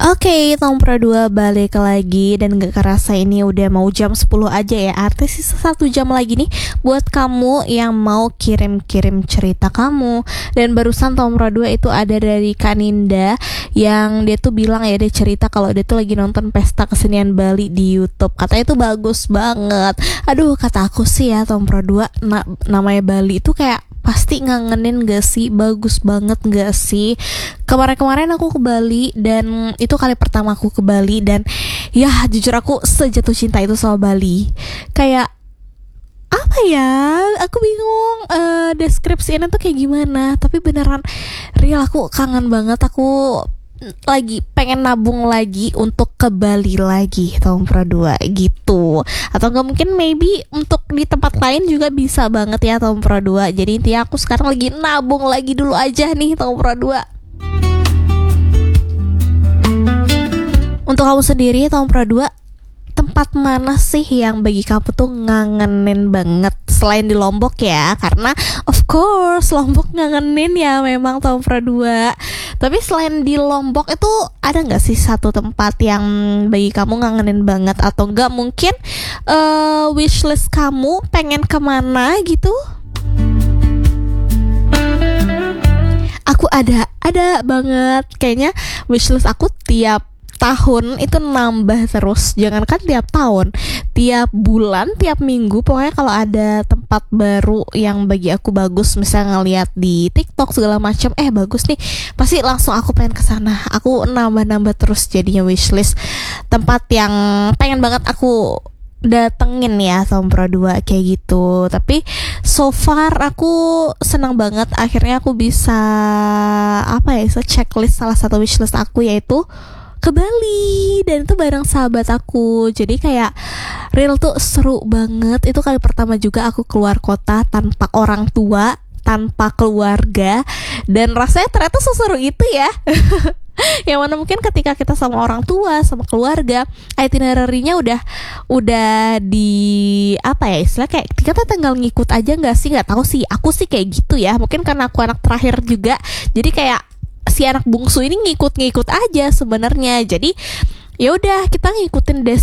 Oke, Tompra 2 balik lagi dan gak kerasa ini udah mau jam 10 aja ya. Artinya sisa 1 jam lagi nih buat kamu yang mau kirim-kirim cerita kamu. Dan barusan Tompra 2 itu ada dari Kaninda yang dia tuh bilang ya, dia cerita kalau dia tuh lagi nonton Pesta Kesenian Bali di YouTube. Katanya itu bagus banget. Aduh, kata aku sih ya Tompra 2, namanya Bali itu kayak pasti ngangenin gak sih? Bagus banget gak sih? Kemarin-kemarin aku ke Bali dan itu kali pertama aku ke Bali. Dan ya jujur aku sejatuh cinta itu sama Bali. Kayak apa ya, aku bingung deskripsinya tuh kayak gimana. Tapi beneran real, aku kangen banget. Aku lagi pengen nabung lagi untuk ke Bali lagi Tompra 2 gitu. Atau enggak mungkin maybe untuk di tempat lain juga bisa banget ya Tompra 2. Jadi intinya aku sekarang lagi nabung lagi dulu aja nih Tompra 2. Untuk kamu sendiri Tompra 2, tempat mana sih yang bagi kamu tuh ngangenin banget selain di Lombok ya? Karena of course Lombok ngangenin ya memang Tompra 2. Tapi selain di Lombok itu ada gak sih satu tempat yang bagi kamu ngangenin banget? Atau enggak mungkin wishlist kamu pengen kemana gitu? Aku ada banget. Kayaknya wishlist aku tiap tahun itu nambah terus. Jangankan tiap tahun, tiap bulan, tiap minggu. Pokoknya kalau ada tempat baru yang bagi aku bagus, misalnya ngeliat di TikTok segala macam, bagus nih, pasti langsung aku pengen kesana. Aku nambah terus jadinya wishlist tempat yang pengen banget aku datengin ya Tompra 2 kayak gitu. Tapi so far aku senang banget akhirnya aku bisa checklist salah satu wishlist aku, yaitu ke Bali, dan itu bareng sahabat aku. Jadi kayak real tuh seru banget. Itu kali pertama juga aku keluar kota tanpa orang tua, tanpa keluarga, dan rasanya ternyata seseru itu ya. Yang mana mungkin ketika kita sama orang tua, sama keluarga, itinerary-nya udah di istilah kayak kita tinggal ngikut aja nggak sih? Nggak tahu sih, aku sih kayak gitu ya. Mungkin karena aku anak terakhir juga, jadi kayak si anak bungsu ini ngikut aja sebenarnya. Jadi ya udah, kita ngikutin